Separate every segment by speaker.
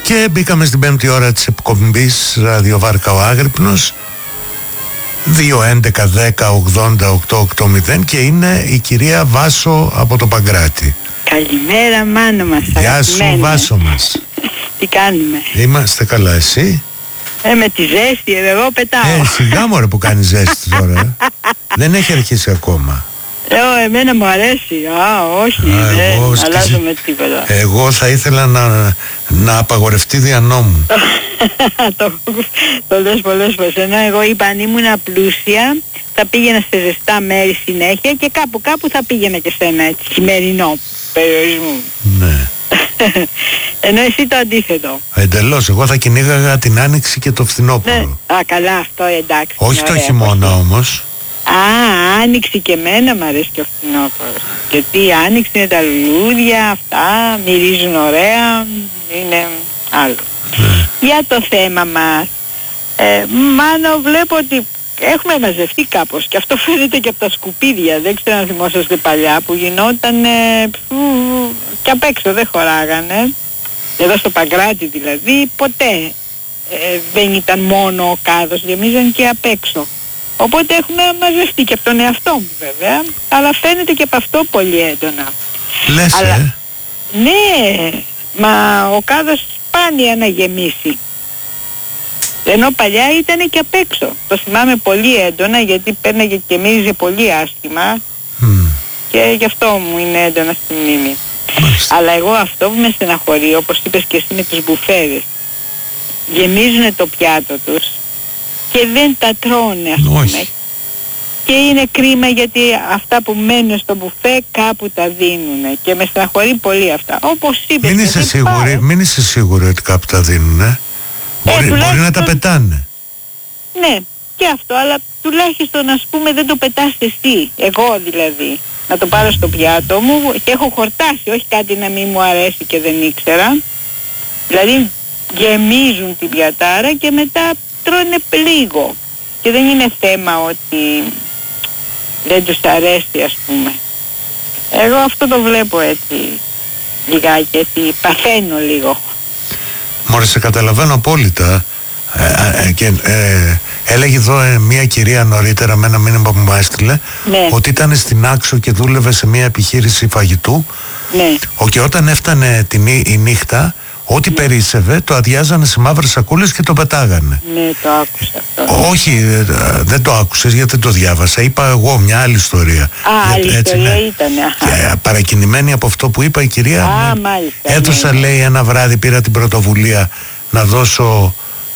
Speaker 1: Και μπήκαμε στην 5η ώρα της εκπομπής Ραδιοβάρκα ο Άγρυπνος, 2-11-10-80-880, και είναι η κυρία Βάσο από το Παγκράτη.
Speaker 2: Καλημέρα Μάνο μας.
Speaker 1: Γεια σου Βάσο μας.
Speaker 2: Τι κάνουμε?
Speaker 1: Είμαστε καλά, εσύ?
Speaker 2: Με τη ζέστη, εγώ πετάω.
Speaker 1: Σιγά μωρέ που κάνει ζέστη τώρα. Δεν έχει αρχίσει ακόμα.
Speaker 2: Εμένα μου αρέσει. Όχι, δεν αλλάζουμε τίποτα.
Speaker 1: Εγώ θα ήθελα να απαγορευτεί δια νόμου.
Speaker 2: Το λες πολλές φορές. Ενώ εγώ είπα, αν ήμουν πλούσια θα πήγαινα σε ζεστά μέρη συνέχεια και κάπου θα πήγαινα και σε ένα έτσι χειμερινό περιορισμό.
Speaker 1: Ναι.
Speaker 2: Ενώ εσύ το αντίθετο.
Speaker 1: Εντελώς, εγώ θα κυνήγαγα την Άνοιξη και το φθινόπωρο.
Speaker 2: Ναι. Καλά, αυτό εντάξει.
Speaker 1: Όχι το χειμώνα όμως.
Speaker 2: Άνοιξη και εμένα μ' αρέσει και ο φθινόπωρος. Γιατί η Άνοιξη είναι τα λουλούδια, αυτά, μυρίζουν ωραία, είναι άλλο.
Speaker 1: Ναι.
Speaker 2: Για το θέμα μας, Μάνο, βλέπω ότι έχουμε μαζευτεί κάπως και αυτό φαίνεται και από τα σκουπίδια. Δεν ξέρω αν θυμόσαστε παλιά που γινόταν και απ' έξω δεν χωράγανε. Εδώ στο Παγκράτη δηλαδή ποτέ δεν ήταν μόνο ο κάδος, γεμίζαν και απ' έξω. Οπότε έχουμε μαζευτεί και από τον εαυτό μου βέβαια, αλλά φαίνεται και από αυτό πολύ έντονα.
Speaker 1: Λες,
Speaker 2: Ναι, μα ο κάδος σπάνια να γεμίσει. Ενώ παλιά ήταν και απ' έξω. Το θυμάμαι πολύ έντονα γιατί παίρναγε και μύριζε πολύ άσχημα και γι' αυτό μου είναι έντονα στη μνήμη. Αλλά εγώ αυτό που με στεναχωρεί, όπως είπες και εσύ με τους μπουφέδες, γεμίζουν το πιάτο τους και δεν τα τρώνε, ας πούμε. Και είναι κρίμα γιατί αυτά που μένουν στο μπουφέ κάπου τα δίνουν και με στεναχωρεί πολύ αυτά. Όπως είπες,
Speaker 1: μην είσαι σίγουρη ότι κάπου τα δίνουν. Μπορεί να τα πετάνε.
Speaker 2: Ναι, και αυτό, αλλά τουλάχιστον ας πούμε δεν το πετάς εσύ, εγώ δηλαδή. Να το πάρω στο πιάτο μου και έχω χορτάσει, όχι κάτι να μην μου αρέσει και δεν ήξερα. Δηλαδή γεμίζουν την πιατάρα και μετά τρώνε λίγο. Και δεν είναι θέμα ότι δεν τους αρέσει, ας πούμε. Εγώ αυτό το βλέπω έτσι λιγάκι, έτσι παθαίνω λίγο.
Speaker 1: Μωρέ, σε καταλαβαίνω απόλυτα. Έλεγε εδώ μια κυρία νωρίτερα με ένα μήνυμα που μου έστειλε, ναι, ότι ήταν στην Άξο και δούλευε σε μια επιχείρηση φαγητού,
Speaker 2: ναι,
Speaker 1: και όταν έφτανε η νύχτα, ό,τι περίσσευε το αδειάζανε σε μαύρες σακούλες και το πετάγανε.
Speaker 2: Ναι, το άκουσα αυτό.
Speaker 1: Όχι, δεν το άκουσες γιατί δεν το διάβασα. Είπα εγώ μια άλλη ιστορία.
Speaker 2: Άλλη ιστορία, ναι, ήταν.
Speaker 1: Παρακινημένη από αυτό που είπα η κυρία.
Speaker 2: Μάλιστα.
Speaker 1: Έδωσα, ναι, λέει, ένα βράδυ πήρα την πρωτοβουλία να δώσω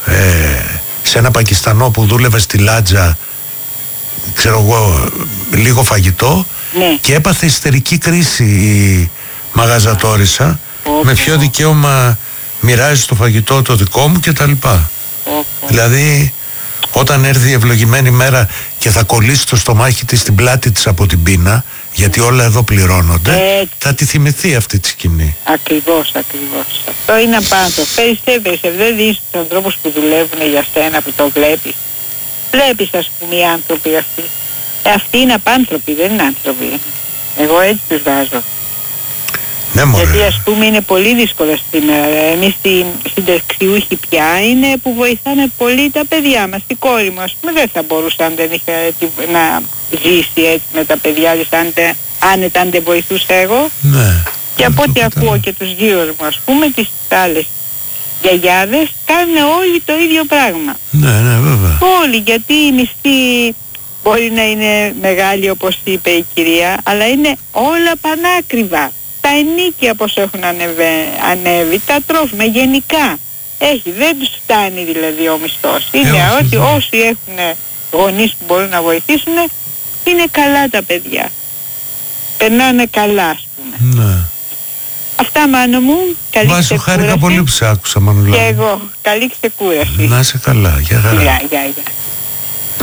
Speaker 1: σε ένα Πακιστανό που δούλευε στη Λάτζα, ξέρω εγώ, λίγο φαγητό, ναι, και έπαθε ιστερική κρίση η μαγαζατόρισα. Με ποιο δικαίωμα μοιράζει το φαγητό το δικό μου και τα λοιπά. Δηλαδή όταν έρθει η ευλογημένη μέρα και θα κολλήσει το στομάχι της στην πλάτη της από την πείνα, γιατί όλα εδώ πληρώνονται, θα τη θυμηθεί αυτή τη σκηνή.
Speaker 2: Ακριβώς. Αυτό είναι απάνθρωπο. Περισσεύεσαι, δεν δεις τους ανθρώπους που δουλεύουν για σένα που το βλέπεις. Βλέπεις, ας πούμε, οι άνθρωποι αυτοί. Αυτοί είναι απάνθρωποι, δεν είναι άνθρωποι. Εγώ έτσι τους βάζω.
Speaker 1: Ναι,
Speaker 2: γιατί ας πούμε είναι πολύ δύσκολο σήμερα. Εμείς στην δεξιούχη πια είναι που βοηθάμε πολύ τα παιδιά μας. Η κόρη μου, ας πούμε, δεν θα μπορούσε αν δεν είχε να ζήσει έτσι με τα παιδιά της, άνετα αν δεν βοηθούσα εγώ.
Speaker 1: Ναι.
Speaker 2: Και από ό,τι ακούω και τους γύρω μου, ας πούμε, τις άλλες γιαγιάδες κάνουν όλοι το ίδιο πράγμα.
Speaker 1: Ναι, βέβαια.
Speaker 2: Όλοι, γιατί η μισθή μπορεί να είναι μεγάλη όπως είπε η κυρία, αλλά είναι όλα πανάκριβα. Τα ενίκια πως έχουν ανέβει, τα τρόφιμα γενικά. Δεν τους φτάνει δηλαδή ο μισθός. Είναι ότι όσοι έχουν γονείς που μπορούν να βοηθήσουν, είναι καλά τα παιδιά. Περνάνε καλά, ας πούμε.
Speaker 1: Ναι.
Speaker 2: Αυτά, Μάνο μου. Καλή ξεκούραση.
Speaker 1: Χάρηκα πολύ που σε άκουσα, Μανουλά.
Speaker 2: Και εγώ. Καλή ξεκούραση.
Speaker 1: Να είσαι καλά. Γεια χαρά.
Speaker 2: Γεια.